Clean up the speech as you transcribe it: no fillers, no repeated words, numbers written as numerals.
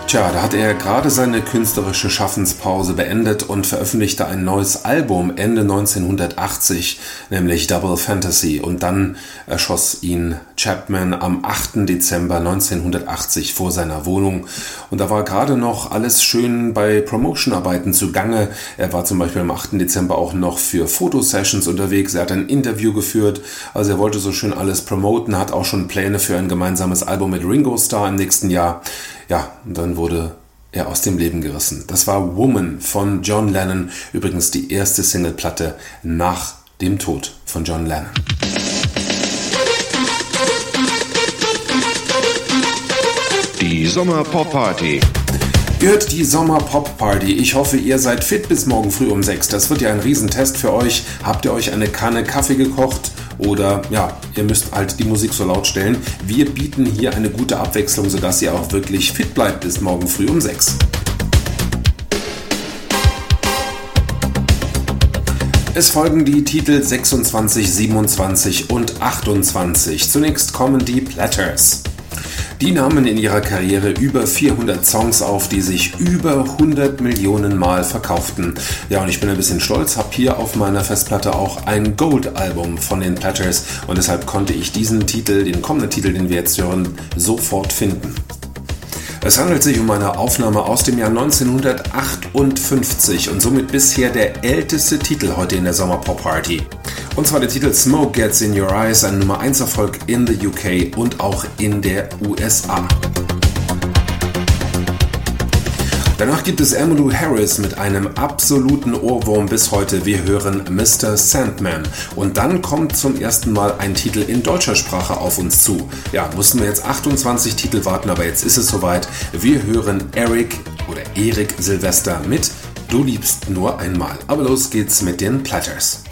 Tja, da hat er gerade seine künstlerische Schaffenspause beendet und veröffentlichte ein neues Album Ende 1980, nämlich Double Fantasy. Und dann erschoss ihn Chapman am 8. Dezember 1980 vor seiner Wohnung. Und da war gerade noch alles schön bei Promotion-Arbeiten zugange. Er war zum Beispiel am 8. Dezember auch noch für Fotosessions unterwegs. Er hat ein Interview geführt. Also er wollte so schön alles promoten, hat auch schon Pläne für ein gemeinsames Album mit Ringo Starr im nächsten Jahr. Ja, und dann wurde er aus dem Leben gerissen. Das war Woman von John Lennon, übrigens die erste Singleplatte nach dem Tod von John Lennon. Die Sommer-Pop-Party. Ihr hört die Sommer-Pop-Party. Ich hoffe, ihr seid fit bis morgen früh um 6. Das wird ja ein Riesentest für euch. Habt ihr euch eine Kanne Kaffee gekocht? Oder ja, ihr müsst halt die Musik so laut stellen. Wir bieten hier eine gute Abwechslung, sodass ihr auch wirklich fit bleibt bis morgen früh um 6. Es folgen die Titel 26, 27 und 28. Zunächst kommen die Platters. Die nahmen in ihrer Karriere über 400 Songs auf, die sich über 100 Millionen Mal verkauften. Ja, und ich bin ein bisschen stolz, habe hier auf meiner Festplatte auch ein Gold-Album von den Platters und deshalb konnte ich diesen Titel, den kommenden Titel, den wir jetzt hören, sofort finden. Es handelt sich um eine Aufnahme aus dem Jahr 1958 und somit bisher der älteste Titel heute in der Sommer-Pop-Party. Und zwar der Titel Smoke Gets in Your Eyes, ein Nummer 1 Erfolg in the UK und auch in der USA. Danach gibt es Emmylou Harris mit einem absoluten Ohrwurm bis heute. Wir hören Mr. Sandman. Und dann kommt zum ersten Mal ein Titel in deutscher Sprache auf uns zu. Ja, mussten wir jetzt 28 Titel warten, aber jetzt ist es soweit. Wir hören Erik Sylvester mit Du liebst nur einmal. Aber los geht's mit den Platters.